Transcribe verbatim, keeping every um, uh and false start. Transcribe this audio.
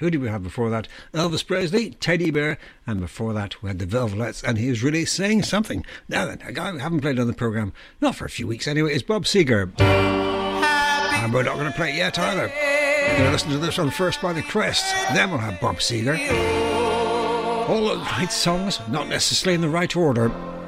Who did we have before that? Elvis Presley, Teddy Bear, and before that we had the Velvets, and he was really saying something. Now then, a guy we haven't played on the programme, not for a few weeks anyway, is Bob Seger. And we're not going to play it yet either. We're going to listen to this one first by The Crest, then we'll have Bob Seger. All the right songs, not necessarily in the right order.